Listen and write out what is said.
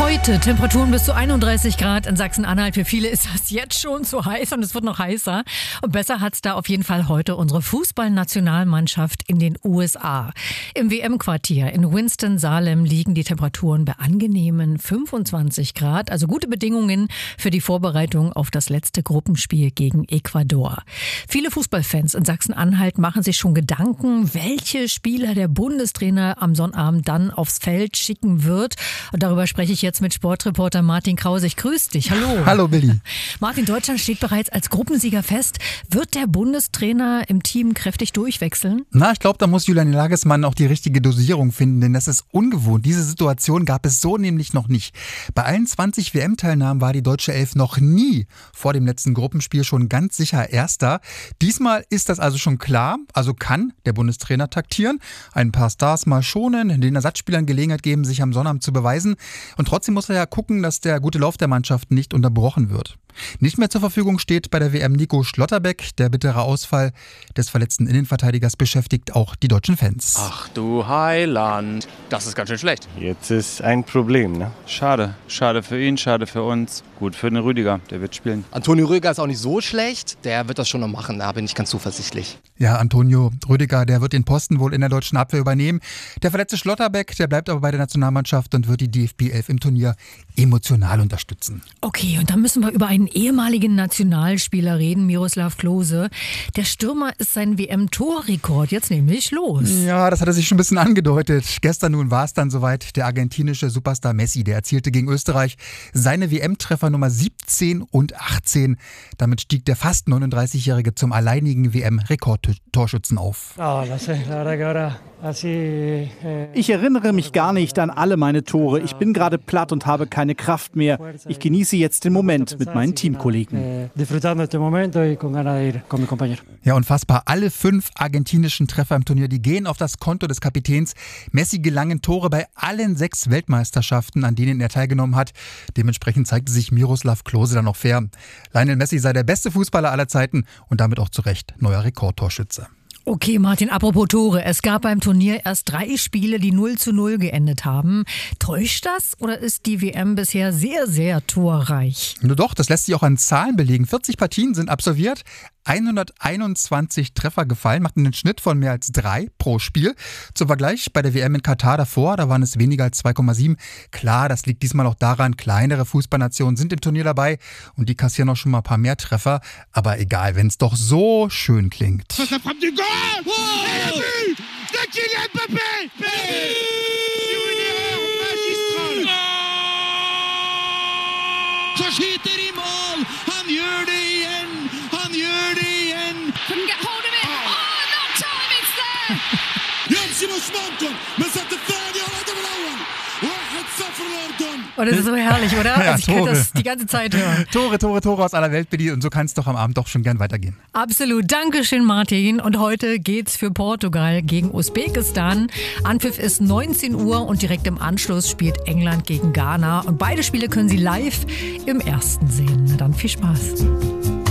Heute Temperaturen bis zu 31 Grad in Sachsen-Anhalt. Für viele ist das jetzt schon zu heiß und es wird noch heißer. Und besser hat's da auf jeden Fall heute unsere Fußballnationalmannschaft in den USA. Im WM-Quartier in Winston-Salem liegen die Temperaturen bei angenehmen 25 Grad. Also gute Bedingungen für die Vorbereitung auf das letzte Gruppenspiel gegen Ecuador. Viele Fußballfans in Sachsen-Anhalt machen sich schon Gedanken, welche Spieler der Bundestrainer am Sonnabend dann aufs Feld schicken wird. Und darüber spreche ich jetzt mit Sportreporter Martin Krause. Ich grüße dich. Hallo. Hallo Billy. Martin, Deutschland steht bereits als Gruppensieger fest. Wird der Bundestrainer im Team kräftig durchwechseln? Ich glaube, da muss Julian Nagelsmann auch die richtige Dosierung finden, denn das ist ungewohnt. Diese Situation gab es so nämlich noch nicht. Bei allen 20 WM-Teilnahmen war die deutsche Elf noch nie vor dem letzten Gruppenspiel schon ganz sicher Erster. Diesmal ist das also schon klar, also kann der Bundestrainer taktieren, ein paar Stars mal schonen, den Ersatzspielern Gelegenheit geben, sich am Sonnabend zu beweisen. Und trotzdem muss er ja gucken, dass der gute Lauf der Mannschaft nicht unterbrochen wird. Nicht mehr zur Verfügung steht bei der WM Nico Schlotterbeck. Der bittere Ausfall des verletzten Innenverteidigers beschäftigt auch die deutschen Fans. Ach du Heiland, das ist ganz schön schlecht. Jetzt ist ein Problem, ne? Schade. Schade für ihn, schade für uns. Gut für den Rüdiger, der wird spielen. Antonio Rüdiger ist auch nicht so schlecht. Der wird das schon noch machen, da bin ich ganz zuversichtlich. Ja, Antonio Rüdiger, der wird den Posten wohl in der deutschen Abwehr übernehmen. Der verletzte Schlotterbeck, der bleibt aber bei der Nationalmannschaft und wird die DFB 11 im Turnier emotional unterstützen. Okay, und dann müssen wir über einen ehemaligen Nationalspieler reden, Miroslav Klose. Der Stürmer ist sein WM-Torrekord jetzt nämlich los. Ja, das hat er sich schon ein bisschen angedeutet. Gestern nun war es dann soweit. Der argentinische Superstar Messi, der erzielte gegen Österreich seine WM-Treffer Nummer 17 und 18. Damit stieg der fast 39-Jährige zum alleinigen WM-Rekordtorschützen auf. Ich erinnere mich gar nicht an alle meine Tore. Ich bin gerade platt und habe keine Kraft mehr. Ich genieße jetzt den Moment mit meinen Teamkollegen. Ja, unfassbar. Alle 5 argentinischen Treffer im Turnier, die gehen auf das Konto des Kapitäns. Messi gelangen Tore bei allen 6 Weltmeisterschaften, an denen er teilgenommen hat. Dementsprechend zeigte sich Miroslav Klose dann noch fair. Lionel Messi sei der beste Fußballer aller Zeiten und damit auch zu Recht neuer Rekordtorschütze. Okay, Martin, apropos Tore. Es gab beim Turnier erst 3 Spiele, die 0:0 geendet haben. Täuscht das oder ist die WM bisher sehr, sehr torreich? Nur doch, das lässt sich auch an Zahlen belegen. 40 Partien sind absolviert, 121 Treffer gefallen, macht einen Schnitt von mehr als 3 pro Spiel. Zum Vergleich bei der WM in Katar davor, da waren es weniger als 2,7. Klar, das liegt diesmal auch daran, kleinere Fußballnationen sind im Turnier dabei und die kassieren auch schon mal ein paar mehr Treffer. Aber egal, wenn es doch so schön klingt. Så skyter i mål! Han gjør det igjen! Han gjør det igjen! Couldn't get hold of it! Oh, no time, it's there! يمشي مشمانكم مسات الثانية والهدف الأول 1-0 للأردن. Oh, das ist so herrlich, oder? Ja, Also ich kann Tore. das die ganze Zeit hören. Tore aus aller Welt, Billy. Und so kann es doch am Abend doch schon gern weitergehen. Absolut. Dankeschön, Martin. Und heute geht's für Portugal gegen Usbekistan. Anpfiff ist 19 Uhr und direkt im Anschluss spielt England gegen Ghana. Und beide Spiele können Sie live im Ersten sehen. Na dann viel Spaß.